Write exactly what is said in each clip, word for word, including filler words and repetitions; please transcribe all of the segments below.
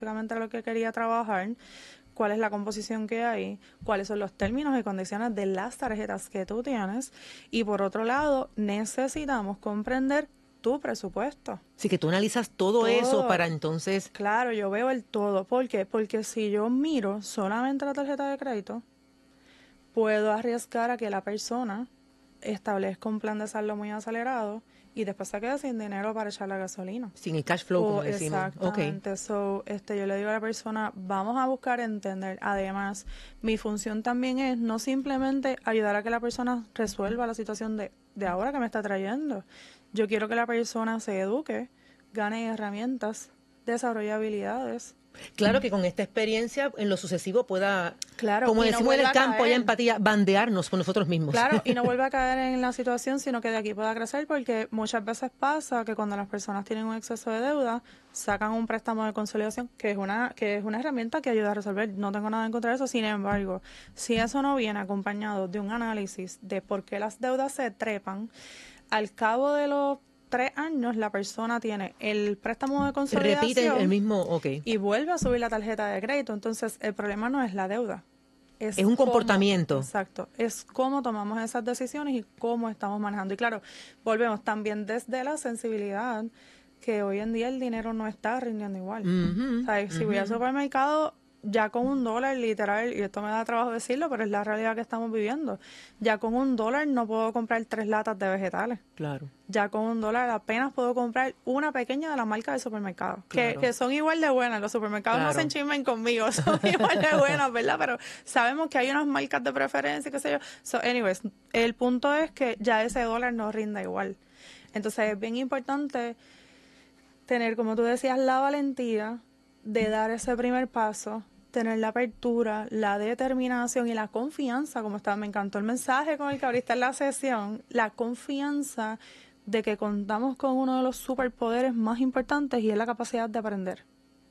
Básicamente lo que quería trabajar, cuál es la composición que hay, cuáles son los términos y condiciones de las tarjetas que tú tienes, y por otro lado, necesitamos comprender tu presupuesto. Sí, que tú analizas todo, todo eso para entonces... Claro, yo veo el todo. ¿Por qué? Porque si yo miro solamente la tarjeta de crédito, puedo arriesgar a que la persona establezca un plan de saldo muy acelerado y después se queda sin dinero para echar la gasolina. Sin el cash flow, o, como decimos. Exactamente. Okay. So, este, yo le digo a la persona, vamos a buscar entender. Además, mi función también es no simplemente ayudar a que la persona resuelva la situación de, de ahora que me está trayendo. Yo quiero que la persona se eduque, gane herramientas, desarrolle habilidades. Claro que con esta experiencia en lo sucesivo pueda, claro, como decimos no en el campo, hay caer. empatía, bandearnos con nosotros mismos. Claro, y no vuelva a caer en la situación, sino que de aquí pueda crecer, porque muchas veces pasa que cuando las personas tienen un exceso de deuda, sacan un préstamo de consolidación, que es una que es una herramienta que ayuda a resolver. No tengo nada en contra de eso, sin embargo, si eso no viene acompañado de un análisis de por qué las deudas se trepan, al cabo de los tres años la persona tiene el préstamo de consolidación. Repite el mismo, ok. Y vuelve a subir la tarjeta de crédito. Entonces, el problema no es la deuda. Es, es un cómo, comportamiento. Exacto. Es cómo tomamos esas decisiones y cómo estamos manejando. Y claro, volvemos también desde la sensibilidad que hoy en día el dinero no está rindiendo igual. Uh-huh, o sea, si uh-huh. voy al supermercado, ya con un dólar, literal, y esto me da trabajo decirlo, pero es la realidad que estamos viviendo. Ya con un dólar no puedo comprar tres latas de vegetales. Claro. Ya con un dólar apenas puedo comprar una pequeña de la marca del supermercado. Claro. Que, que son igual de buenas. Los supermercados claro. no se enchismen conmigo, son igual de buenas, ¿verdad? Pero sabemos que hay unas marcas de preferencia, qué sé yo. So, anyways, el punto es que ya ese dólar no rinda igual. Entonces es bien importante tener, como tú decías, la valentía de dar ese primer paso, tener la apertura, la determinación y la confianza, como está, me encantó el mensaje con el que abriste la sesión, la confianza de que contamos con uno de los superpoderes más importantes y es la capacidad de aprender.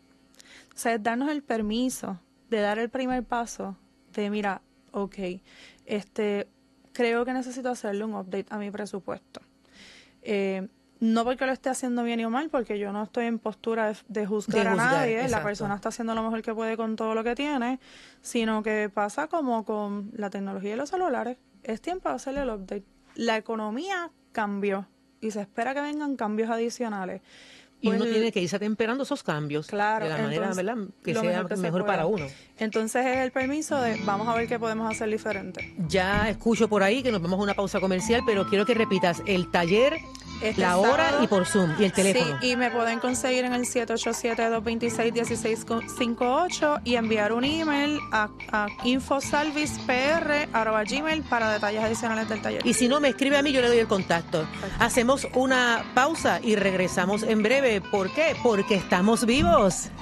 O sea, es darnos el permiso de dar el primer paso de, mira, ok, este, creo que necesito hacerle un update a mi presupuesto. Eh, No porque lo esté haciendo bien o mal, porque yo no estoy en postura de, de, juzgar, de juzgar a nadie. Exacto. La persona está haciendo lo mejor que puede con todo lo que tiene, sino que pasa como con la tecnología y los celulares. Es tiempo de hacerle el update. La economía cambió y se espera que vengan cambios adicionales. Y pues, uno tiene que irse atemperando esos cambios claro, de la entonces, manera, ¿verdad?, que sea mejor, que mejor para uno. Entonces es el permiso de vamos a ver qué podemos hacer diferente. Ya escucho por ahí que nos vamos a una pausa comercial, pero quiero que repitas el taller, este la sábado, hora y por Zoom y el teléfono. Sí, y me pueden conseguir en el siete ocho siete, dos dos seis, uno seis cinco ocho y enviar un email a, a infosalvispr arroba gmail para detalles adicionales del taller. Y si no, me escribe a mí, yo le doy el contacto. Perfecto. Hacemos una pausa y regresamos en breve. ¿Por qué? Porque estamos vivos.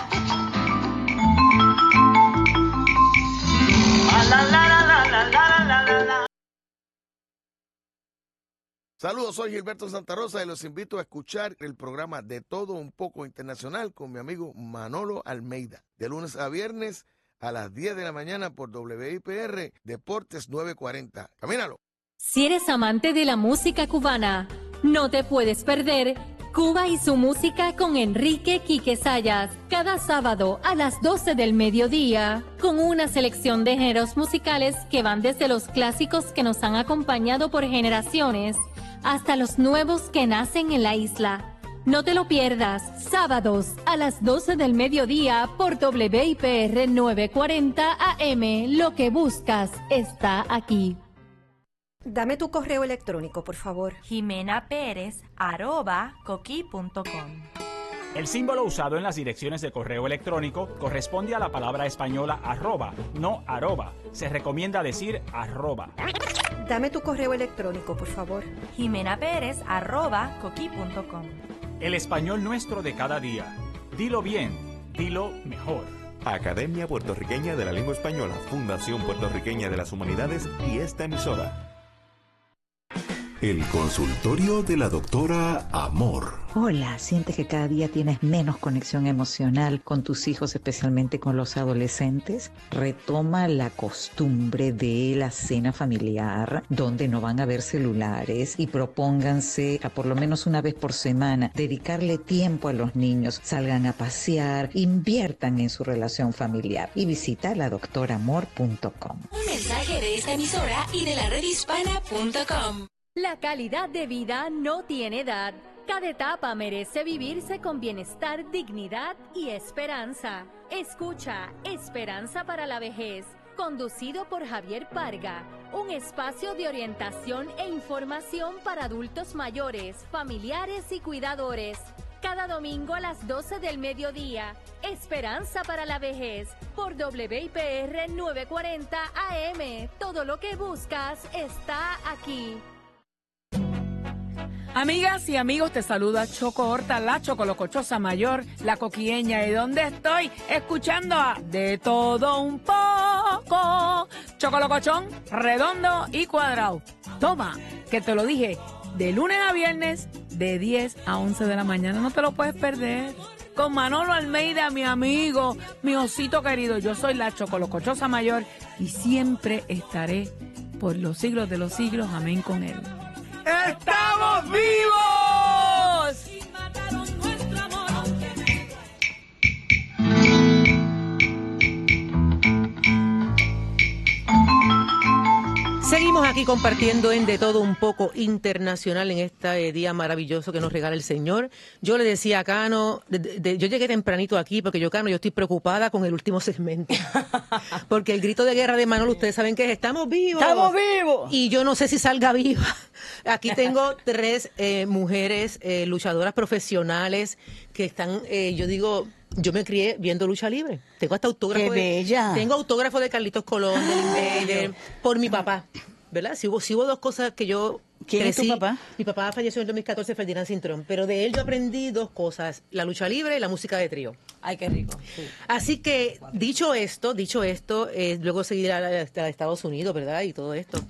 Saludos, soy Gilberto Santa Rosa y los invito a escuchar el programa De Todo Un Poco Internacional con mi amigo Manolo Almeida, de lunes a viernes a las diez de la mañana por W I P R Deportes nueve cuarenta. Camínalo. Si eres amante de la música cubana, no te puedes perder Cuba y su música con Enrique Quique Sayas, cada sábado a las doce del mediodía, con una selección de géneros musicales que van desde los clásicos que nos han acompañado por generaciones hasta los nuevos que nacen en la isla. No te lo pierdas, sábados a las doce del mediodía por W I P R nueve cuarenta A M. Lo que buscas está aquí. Dame tu correo electrónico, por favor. Jimena Pérez, arroba, coqui punto com. El símbolo usado en las direcciones de correo electrónico corresponde a la palabra española arroba, no arroba. Se recomienda decir arroba. Dame tu correo electrónico, por favor. Jimena Pérez, arroba, coqui punto com. El español nuestro de cada día. Dilo bien, dilo mejor. Academia Puertorriqueña de la Lengua Española, Fundación Puertorriqueña de las Humanidades y esta emisora. El consultorio de la doctora Amor. Hola, ¿sientes que cada día tienes menos conexión emocional con tus hijos, especialmente con los adolescentes? Retoma la costumbre de la cena familiar, donde no van a ver celulares, y propónganse a por lo menos una vez por semana dedicarle tiempo a los niños, salgan a pasear, inviertan en su relación familiar y visita la doctora amor punto com. Un mensaje de esta emisora y de la red hispana punto com. La calidad de vida no tiene edad. Cada etapa merece vivirse con bienestar, dignidad y esperanza. Escucha Esperanza para la Vejez, conducido por Javier Parga, un espacio de orientación e información para adultos mayores, familiares y cuidadores. Cada domingo a las doce del mediodía, Esperanza para la Vejez, por W I P R novecientos cuarenta A M. Todo lo que buscas está aquí. Amigas y amigos, te saluda Choco Horta, la chocolocochosa mayor, la coquieña. ¿Y dónde estoy? Escuchando a De Todo Un Poco. Chocolocochón, redondo y cuadrado. Toma, que te lo dije, de lunes a viernes, de diez a once de la mañana. No te lo puedes perder. Con Manolo Almeida, mi amigo, mi osito querido. Yo soy la chocolocochosa mayor y siempre estaré por los siglos de los siglos. Amén con él. ¡Estamos vivos! Seguimos aquí compartiendo en De Todo Un Poco Internacional en este día maravilloso que nos regala el Señor. Yo le decía a Cano, de, de, yo llegué tempranito aquí porque yo, Cano, yo estoy preocupada con el último segmento. Porque el grito de guerra de Manolo, ustedes saben que es ¡estamos vivos! ¡Estamos vivos! Y yo no sé si salga viva. Aquí tengo tres eh, mujeres eh, luchadoras profesionales que están, eh, yo digo... Yo me crié viendo lucha libre. Tengo hasta autógrafo. ¡Qué bella! De, tengo autógrafo de Carlitos Colón, del Invader, por mi papá, ¿verdad? Si hubo, si hubo dos cosas que yo ¿Quién crecí. es tu papá? Mi papá falleció en dos mil catorce, Ferdinand Cintrón, pero de él yo aprendí dos cosas, la lucha libre y la música de trío. Ay, qué rico. Sí. Así que, dicho esto, dicho esto, eh, luego seguir a, a, a Estados Unidos, ¿verdad? Y todo esto.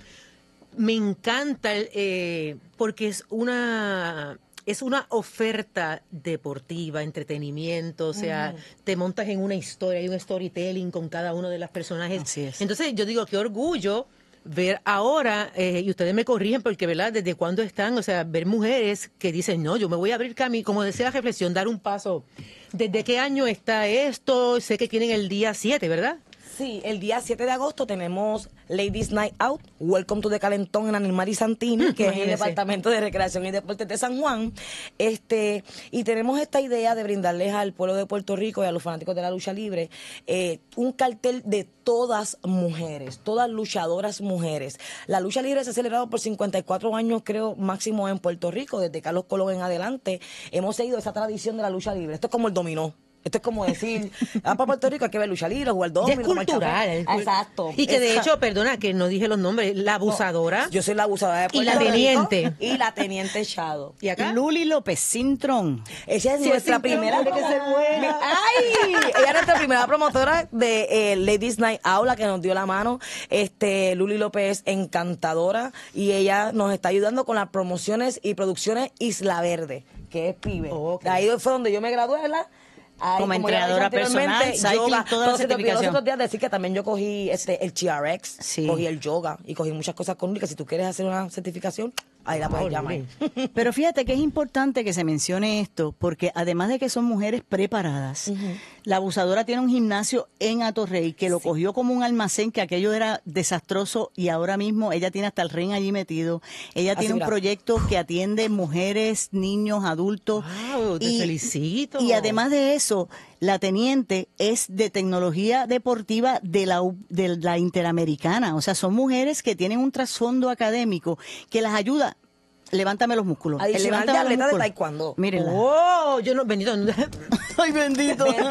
Me encanta, eh, porque es una... Es una oferta deportiva, entretenimiento, o sea, uh-huh. te montas en una historia, hay un storytelling con cada uno de los personajes. Así es. Entonces, yo digo, qué orgullo ver ahora, eh, y ustedes me corrigen porque, ¿verdad?, desde cuándo están, o sea, ver mujeres que dicen, no, yo me voy a abrir camino, como decía la reflexión, dar un paso. ¿Desde qué año está esto? Sé que tienen el día siete, ¿verdad? Sí, el día siete de agosto tenemos Ladies Night Out, Welcome to the Calentón en Animal y Santini, que es el Departamento de Recreación y Deportes de San Juan. Este, y tenemos esta idea de brindarles al pueblo de Puerto Rico y a los fanáticos de la lucha libre eh, un cartel de todas mujeres, todas luchadoras mujeres. La lucha libre se ha celebrado por cincuenta y cuatro años, creo, máximo en Puerto Rico, desde Carlos Colón en adelante. Hemos seguido esa tradición de la lucha libre. Esto es como el dominó. Esto es como decir, ah, para Puerto Rico hay que ver lucha libre, jugar dominó, es cultural. Es cul- Exacto. Y que de Exacto. hecho, perdona, que no dije los nombres, la abusadora. No, yo soy la abusadora de Puerto Y la teniente. Rico, y la teniente Shadow. ¿Y acá? Luli López Cintrón. Ella es Sí, nuestra es primera. Cintrón, que se muera. ¡Ay! Ella es nuestra primera promotora de eh, Ladies Night Out, la que nos dio la mano. Este, Luli López, encantadora. Y ella nos está ayudando con las promociones y producciones Isla Verde, que es pibe. Okay. De ahí fue donde yo me gradué, ¿verdad? Ay, como, como ya entrenadora dije personal, cycling, yoga, toda la se te olvidó certificación. los otros días decir que también yo cogí este, el T R X, Sí. cogí el yoga y cogí muchas cosas con Luli, que si tú quieres hacer una certificación, ahí la puedes llamar. Pero fíjate que es importante que se mencione esto, porque además de que son mujeres preparadas, uh-huh. la abusadora tiene un gimnasio en Atorrey que lo sí. cogió como un almacén, que aquello era desastroso, y ahora mismo ella tiene hasta el ring allí metido. Ella Así tiene un proyecto que atiende mujeres, niños, adultos. Wow, te y, felicito. Y además de eso, la teniente es de tecnología deportiva de la, de la Interamericana. O sea, son mujeres que tienen un trasfondo académico que las ayuda. Levántame los músculos. Adicional de atleta de taekwondo. Mírenla. ¡Oh! Yo no, bendito. ¡Ay, bendito! Vente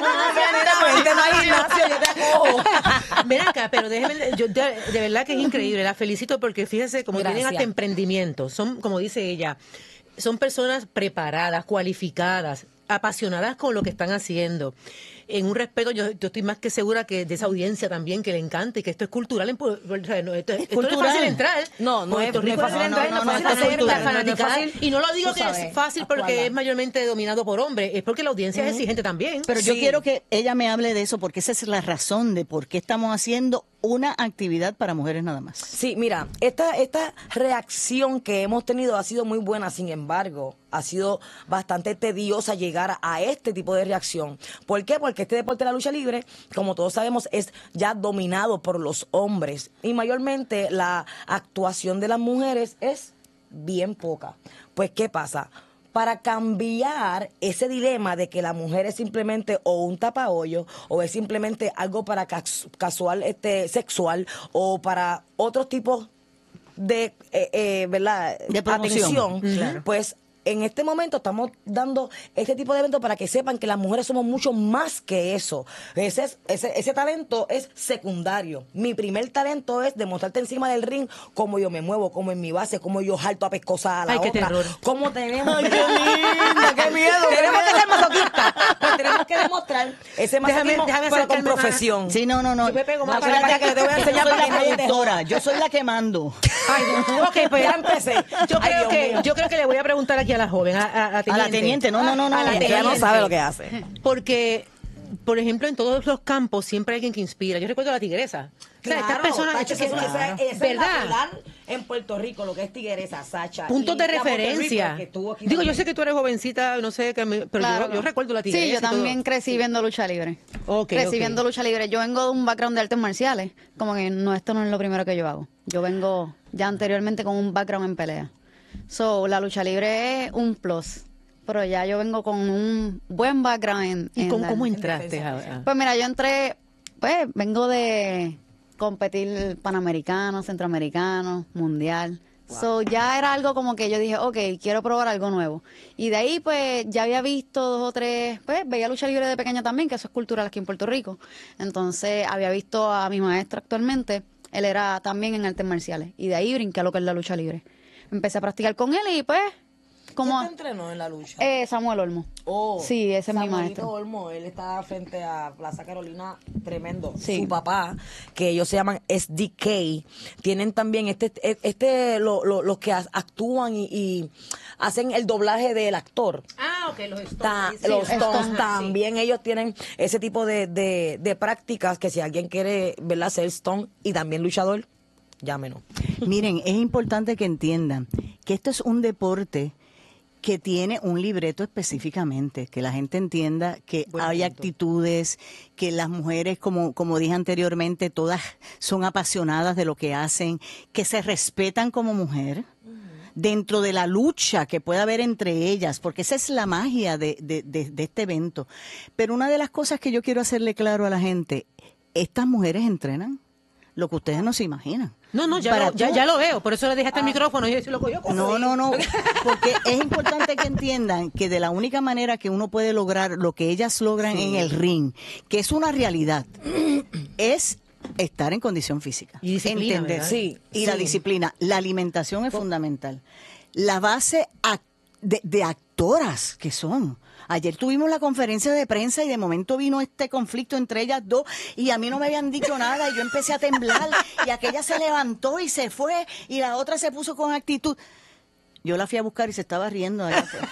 no hay gimnasio, yo te acojo. Ven acá, pero déjeme, yo de, de verdad que es increíble. La felicito porque fíjese, como Gracias. tienen hasta emprendimientos. Son, como dice ella, son personas preparadas, cualificadas, apasionadas con lo que están haciendo. en un respeto, yo, yo estoy más que segura que de esa audiencia también, que le encanta y que esto es cultural. En, o sea, no, esto, esto no es fácil entrar. No, no es, no es fácil entrar, no, no, no, es fácil cultural, fanaticada. no es fácil. Y no lo digo que sabes, es fácil porque actuarla. es mayormente dominado por hombres, es porque la audiencia uh-huh. es exigente también. Pero sí. yo quiero que ella me hable de eso, porque esa es la razón de por qué estamos haciendo una actividad para mujeres nada más. Sí, mira, esta, esta reacción que hemos tenido ha sido muy buena, sin embargo, ha sido bastante tediosa llegar a este tipo de reacción. ¿Por qué? Porque este deporte de la lucha libre, como todos sabemos, es ya dominado por los hombres y mayormente la actuación de las mujeres es bien poca. Pues, ¿qué pasa? Para cambiar ese dilema de que la mujer es simplemente o un tapahoyo o es simplemente algo para cas- casual, este, sexual o para otros tipos de, eh, eh, ¿verdad? De promoción. Atención, Claro. pues en este momento estamos dando este tipo de eventos para que sepan que las mujeres somos mucho más que eso. Ese, es, ese, ese talento es secundario. Mi primer talento es demostrarte encima del ring cómo yo me muevo, cómo en mi base, cómo yo jalto a pescosa a la Ay, otra. qué terror. Cómo tenemos... Ay, qué linda, qué miedo. Tenemos que ser masoquistas. Pues tenemos que demostrar ese masoquismo, déjame pero con acercarme más. profesión. Sí, no, no, no. Yo me pego más No, para espérate acá. que te voy a enseñar Yo soy para que la nadie te productora, joda. yo soy la que mando. Ay, no. Ok, pues Ya empecé. Yo Ay, creo, Dios que, mío. yo creo que le voy a preguntar aquí a la joven, a, a, a A la teniente, no, no, no, no. A la Ella no teniente. sabe lo que hace. Porque, por ejemplo, en todos los campos siempre hay alguien que inspira. Yo recuerdo a la tigresa. O sea, estas personas, Sacha, que- esa, esa- esa es la ¿verdad? popular en Puerto Rico, lo que es tigresa, Sacha. Puntos Y de la Puerto referencia. Rico, que estuvo aquí Digo, yo también. sé que tú eres jovencita, no sé, que me- pero Claro. yo, yo recuerdo la tigresa. Sí, yo y todo. también crecí viendo lucha libre. Ok, crecí ok. viendo lucha libre. Yo vengo de un background de artes marciales. Como que no, esto no es lo primero que yo hago. Yo vengo ya anteriormente con un background en pelea. So, la lucha libre es un plus. Pero ya yo vengo con un buen background en... ¿Y en cómo, la- cómo en entraste? defensa. a- a- Pues mira, yo entré... Pues vengo de competir panamericano, centroamericano, mundial. So, ya era algo como que yo dije, ok, quiero probar algo nuevo. Y de ahí, pues, ya había visto dos o tres, pues, veía lucha libre de pequeña también, que eso es cultural aquí en Puerto Rico. Entonces, había visto a mi maestro actualmente, él era también en artes marciales. Y de ahí brinqué a lo que es la lucha libre. Empecé a practicar con él y, pues, como... ¿Quién te entrenó en la lucha? Eh, Samuel Olmo. Oh, Sí, ese es mi Samuelito maestro. Olmo, él está frente a Plaza Carolina, tremendo. Sí. Su papá, que ellos se llaman S D K, tienen también este, este, lo- lo- los que actúan y, y hacen el doblaje del actor. Ah, ok, los Ta- Stones. Sí, los sí, Stones ajá, también ellos tienen ese tipo de, de, de prácticas que si alguien quiere, ¿verdad?, ser Stone y también luchador, llámenos. Miren, es importante que entiendan que esto es un deporte que tiene un libreto específicamente, que la gente entienda que Buen hay punto. actitudes, que las mujeres, como, como dije anteriormente, todas son apasionadas de lo que hacen, que se respetan como mujer dentro de la lucha que pueda haber entre ellas, porque esa es la magia de, de, de, de este evento. Pero una de las cosas que yo quiero hacerle claro a la gente, estas mujeres entrenan lo que ustedes no se imaginan. No, no, ya, Para lo, ya, tú- ya lo veo. Por eso le dejaste el micrófono y yo decía, loco, yo cojo No, ahí. no, no, porque es importante que entiendan que de la única manera que uno puede lograr lo que ellas logran Sí. en el ring, que es una realidad, es estar en condición física. Y disciplina, entender. ¿verdad? Sí, Y la sí. disciplina. La alimentación es fundamental. La base ac- de, de actoras que son. Ayer tuvimos la conferencia de prensa y de momento vino este conflicto entre ellas dos y a mí no me habían dicho nada y yo empecé a temblar y aquella se levantó y se fue y la otra se puso con actitud. Yo la fui a buscar y se estaba riendo. allá afuera.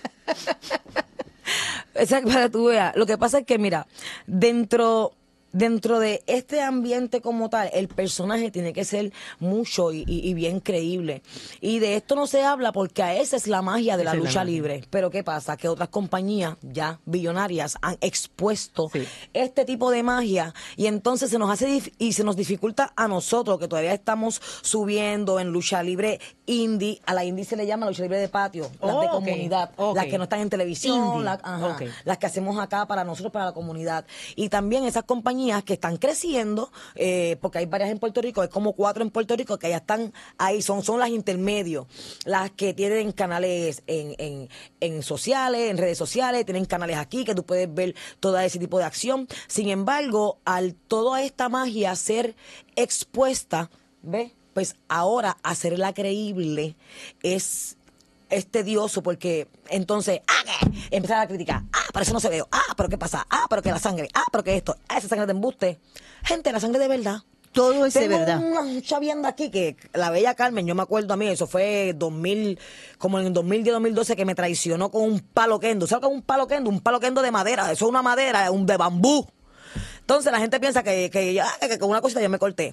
Exacto, para que tú veas. Lo que pasa es que, mira, dentro, dentro de este ambiente como tal, el personaje tiene que ser mucho y, y- y bien creíble. Y de esto no se habla porque a esa es la magia de la Esa es la lucha magia. libre. Pero ¿qué pasa? Que otras compañías ya billonarias han expuesto Sí. este tipo de magia y entonces se nos hace dif- y se nos dificulta a nosotros que todavía estamos subiendo en lucha libre indie. A la indie se le llama lucha libre de patio, las Oh, de ok, comunidad, ok. las que no están en televisión, Indie, la- ajá, ok. las que hacemos acá para nosotros, para la comunidad. Y también esas compañías que están creciendo, eh, porque hay varias en Puerto Rico, hay como cuatro en Puerto Rico que ya están ahí, son, son las intermedios, las que tienen canales en, en, en sociales, en redes sociales, tienen canales aquí que tú puedes ver todo ese tipo de acción. Sin embargo, al toda esta magia ser expuesta, ¿ves? Pues ahora hacerla creíble es es tedioso porque entonces, ah, ¿qué? Empezar a criticar, ah, pero eso no se ve, ah, pero qué pasa, ah, pero que la sangre, ah, pero que esto, ah, esa sangre de embuste. Gente, la sangre de verdad. Todo es de Tengo verdad. una chavienda aquí que la bella Carmen, yo me acuerdo a mí, eso fue dos mil, como en el dos mil diez, dos mil doce, que me traicionó con un palo kendo. ¿Sabes qué es un palo kendo? Un palo kendo de madera, eso es una madera, un de bambú. Entonces la gente piensa que, que, ya, que con una cosita yo me corté.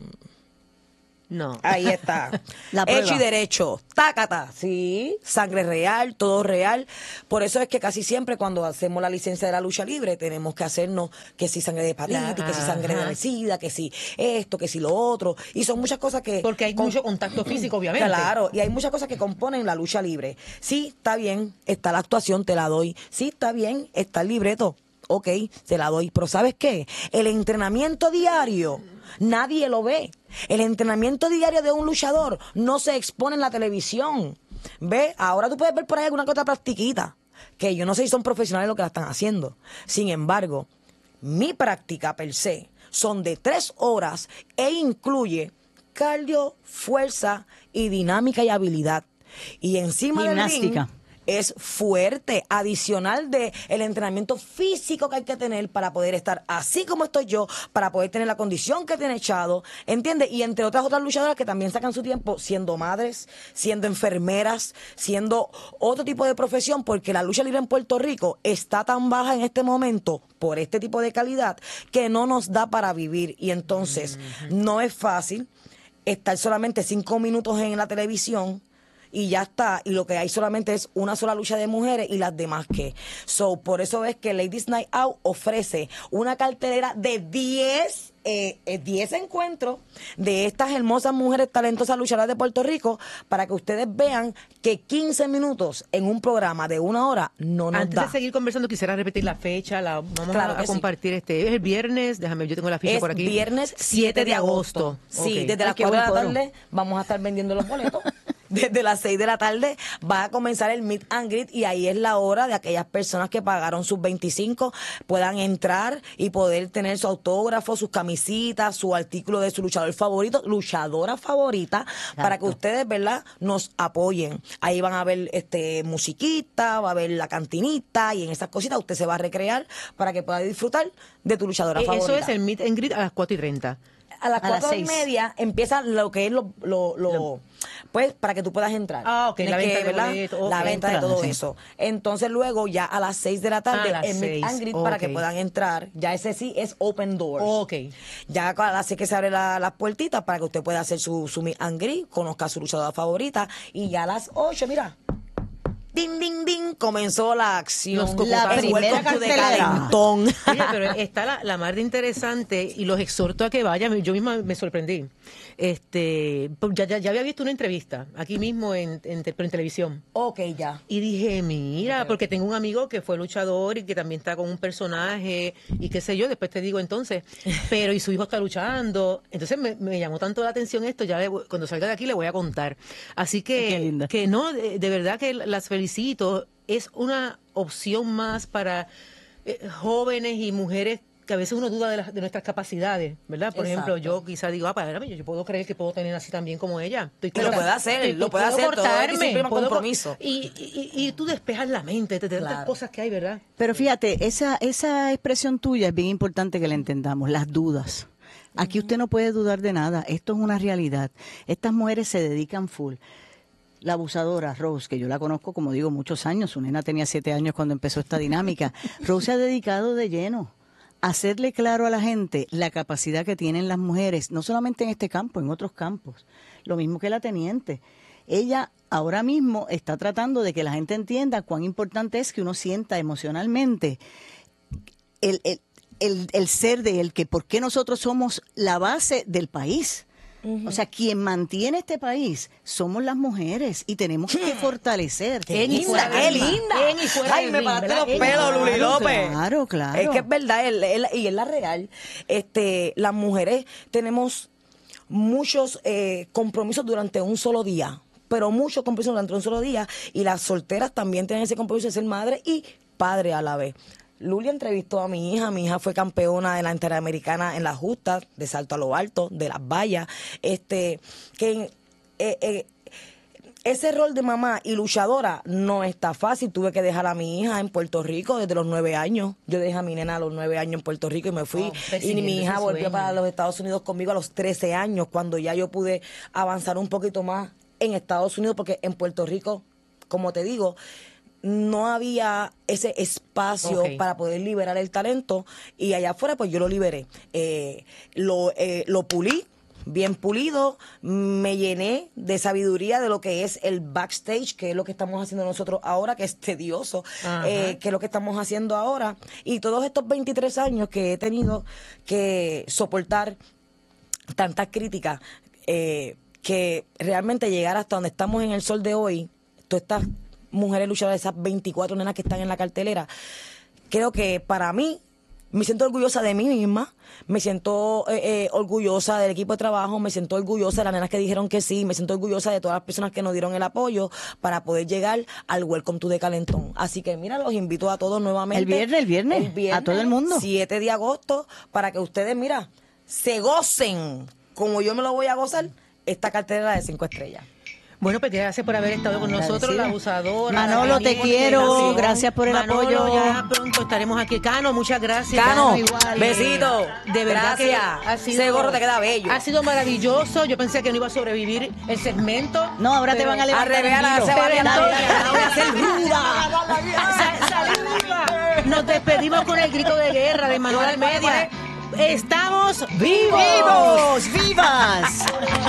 No. Ahí está. La Hecho prueba. y derecho. Tácata. Sí, sangre real, todo real. Por eso es que casi siempre cuando hacemos la licencia de la lucha libre tenemos que hacernos que si sangre de hepatitis, que si sangre Ajá. de sida, que si esto, que si lo otro. Y son muchas cosas que... Porque hay mucho contacto físico, obviamente. Claro, y hay muchas cosas que componen la lucha libre. Sí, está bien, está la actuación, te la doy. Sí, está bien, está el libreto. Ok, te la doy. Pero ¿sabes qué? El entrenamiento diario, nadie lo ve. El entrenamiento diario de un luchador no se expone en la televisión. ¿Ve? Ahora tú puedes ver por ahí alguna que otra plastiquita, que yo no sé si son profesionales lo que la están haciendo. Sin embargo, mi práctica per se son de tres horas e incluye cardio, fuerza y dinámica y habilidad. Y encima del Gimnástica. ring es fuerte, adicional de el entrenamiento físico que hay que tener para poder estar así como estoy yo, para poder tener la condición que tiene Chado, ¿entiendes? Y entre otras otras luchadoras que también sacan su tiempo siendo madres, siendo enfermeras, siendo otro tipo de profesión, porque la lucha libre en Puerto Rico está tan baja en este momento por este tipo de calidad que no nos da para vivir. Y entonces no es fácil estar solamente cinco minutos en la televisión y ya está, y lo que hay solamente es una sola lucha de mujeres y las demás que. So, por eso es que Ladies Night Out ofrece una cartelera de diez, eh, eh, diez encuentros de estas hermosas mujeres talentosas luchadoras de Puerto Rico para que ustedes vean que quince minutos en un programa de una hora no nos Antes da. de seguir conversando, quisiera repetir la fecha, la vamos Claro a, que a sí. compartir. Este es el viernes, déjame, yo tengo la ficha Es por aquí. viernes siete de agosto. Sí, Ok. desde Ay, las qué cuatro de la buen coro. tarde vamos a estar vendiendo los boletos. Desde las seis de la tarde va a comenzar el meet and greet y ahí es la hora de aquellas personas que pagaron sus veinticinco puedan entrar y poder tener su autógrafo, sus camisitas, su artículo de su luchador favorito, luchadora favorita, para que ustedes, ¿verdad?, nos apoyen. Ahí van a ver este musiquita, va a ver la cantinita y en esas cositas usted se va a recrear para que pueda disfrutar de tu luchadora Eh, favorita. Eso es el meet and greet a las cuatro y treinta. A las A las cuatro y seis. media empieza lo que es lo, lo, lo- pues para que tú puedas entrar. Ah, ok, Tienes la venta que, de ¿verdad? boletos, ok. La venta de Entrada, todo sí. eso. Entonces luego ya a las seis de la tarde Ah, a las el meet seis, and greet para que ok. puedan entrar. Ya ese sí es open doors. Ok. Ya a las seis que se abren la- las puertitas para que usted pueda hacer su, su meet and greet, conozca a su luchadora favorita y ya a las ocho, mira. Ding, ding, ding, comenzó la acción. Los La cocotazo. primera Welcome to the cartelera. calentón. Oye, pero está la, la mar de interesante y los exhorto a que vayan. Yo misma me sorprendí. Este, pues ya, ya, ya había visto una entrevista aquí mismo en, en, te- en televisión. Ok, ya. Y dije, mira, porque tengo un amigo que fue luchador y que también está con un personaje y qué sé yo, después te digo entonces, pero y su hijo está luchando. Entonces me, me llamó tanto la atención esto, ya le voy- cuando salga de aquí le voy a contar. Así que, que no, de, de verdad que las felicito. Es una opción más para eh, jóvenes y mujeres que a veces uno duda de, las- de nuestras capacidades, ¿verdad? Por ejemplo, Exacto. yo quizá digo, ah, para yo, yo puedo creer que puedo tener así también como ella. Estoy Y lo corta- puede hacer, estoy- lo puede puedo hacer, todo es cortarme, disciplina, puedo co- compromiso. Y, y, y tú despejas la mente, te tantas Claro. cosas que hay, ¿verdad? Pero fíjate, esa, esa expresión tuya es bien importante que la entendamos, las dudas. Aquí usted no puede dudar de nada, esto es una realidad. Estas mujeres se dedican full. La abusadora Rose, que yo la conozco, como digo, muchos años, su nena tenía siete años cuando empezó esta dinámica. Rose se ha dedicado de lleno a hacerle claro a la gente la capacidad que tienen las mujeres, no solamente en este campo, en otros campos. Lo mismo que la teniente. Ella ahora mismo está tratando de que la gente entienda cuán importante es que uno sienta emocionalmente el, el, el, el ser de él, que por qué nosotros somos la base del país. O sea, quien mantiene este país somos las mujeres y tenemos que fortalecer. ¡Qué linda, qué linda! En y fuera Ay, del me ring, paraste ¿verdad? los En y pelos, fuera. Luli López. Claro, claro. Es que es verdad, es- es la- y es la real. Este, las mujeres tenemos muchos eh, compromisos durante un solo día, pero muchos compromisos durante un solo día, y las solteras también tienen ese compromiso de ser madre y padre a la vez. Luli entrevistó a mi hija, mi hija fue campeona de la Interamericana en las justas, de salto a lo alto, de las vallas, este, que eh, eh, ese rol de mamá y luchadora no está fácil. Tuve que dejar a mi hija en Puerto Rico desde los nueve años. Yo dejé a mi nena a los nueve años en Puerto Rico y me fui. Oh, y mi hija volvió para los Estados Unidos conmigo a los trece años, cuando ya yo pude avanzar un poquito más en Estados Unidos, porque en Puerto Rico, como te digo, no había ese espacio okay. para poder liberar el talento, y allá afuera pues yo lo liberé. Eh, lo, eh, lo pulí. Bien pulido, me llené de sabiduría de lo que es el backstage, que es lo que estamos haciendo nosotros ahora, que es tedioso, eh, que es lo que estamos haciendo ahora. Y todos estos veintitrés años que he tenido que soportar tantas críticas, eh, que realmente llegar hasta donde estamos en el sol de hoy, todas estas mujeres luchadoras, esas veinticuatro nenas que están en la cartelera, creo que para mí, me siento orgullosa de mí misma, me siento eh, eh, orgullosa del equipo de trabajo, me siento orgullosa de las nenas que dijeron que sí, me siento orgullosa de todas las personas que nos dieron el apoyo para poder llegar al Welcome to the Calentón. Así que mira, los invito a todos nuevamente. El viernes, el viernes, el viernes a todo el mundo. siete de agosto, para que ustedes, mira, se gocen, como yo me lo voy a gozar, esta cartelera de cinco estrellas. Bueno, pues gracias por haber estado con nosotros, la abusadora. Manolo, te quiero, gracias por el Manolo, apoyo. Ya pronto estaremos aquí. Cano, muchas gracias. Cano, Cano igual. besito. De verdad gracias. que ha sido, ese gorro te queda bello. Ha sido maravilloso. Yo pensé que no iba a sobrevivir el segmento. No, ahora pero, te van a levantar a revelar, el se va a hacer ruda. Nos despedimos con el grito de guerra de Manuel Almeida. Estamos vivos. ¡Vivos! ¡Vivas!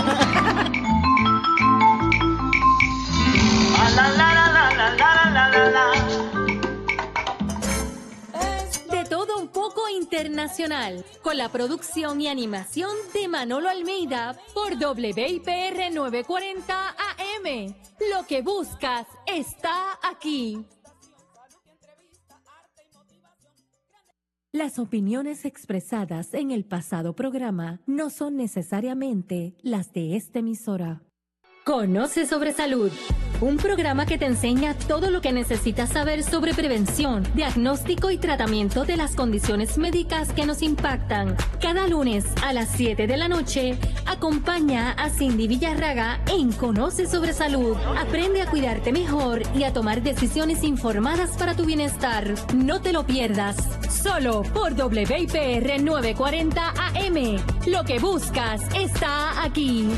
De todo un poco internacional, con la producción y animación de Manolo Almeida por W I P R novecientos cuarenta A M. Lo que buscas está aquí. Las opiniones expresadas en el pasado programa no son necesariamente las de esta emisora. Conoce sobre salud, un programa que te enseña todo lo que necesitas saber sobre prevención, diagnóstico y tratamiento de las condiciones médicas que nos impactan. Cada lunes a las siete de la noche, acompaña a Cindy Villarraga en Conoce sobre Salud. Aprende a cuidarte mejor y a tomar decisiones informadas para tu bienestar. No te lo pierdas, solo por W I P R novecientos cuarenta A M. Lo que buscas está aquí.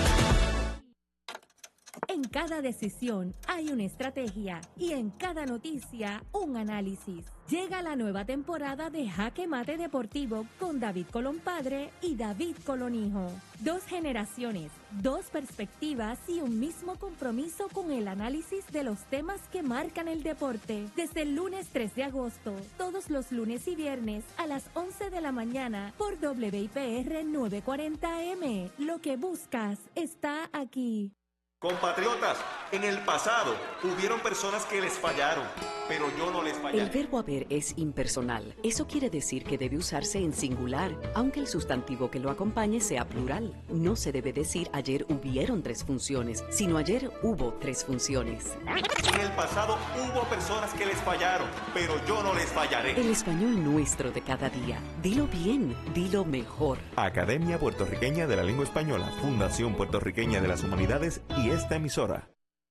En cada decisión hay una estrategia y en cada noticia un análisis. Llega la nueva temporada de Jaque Mate Deportivo con David Colón Padre y David Colón Hijo. Dos generaciones, dos perspectivas y un mismo compromiso con el análisis de los temas que marcan el deporte. Desde el lunes tres de agosto, todos los lunes y viernes a las once de la mañana por W I P R novecientos cuarenta A M. Lo que buscas está aquí. Compatriotas, en el pasado hubieron personas que les fallaron, pero yo no les fallé. El verbo haber es impersonal. Eso quiere decir que debe usarse en singular, aunque el sustantivo que lo acompañe sea plural. No se debe decir ayer hubieron tres funciones, sino ayer hubo tres funciones. En el pasado hubo personas que les fallaron, pero yo no les fallaré. El español nuestro de cada día. Dilo bien, dilo mejor. Academia Puertorriqueña de la Lengua Española, Fundación Puertorriqueña de las Humanidades y esta emisora.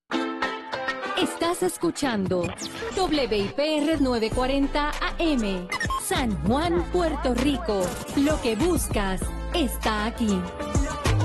Estás escuchando W I P R novecientos cuarenta A M, San Juan, Puerto Rico. Lo que buscas está aquí.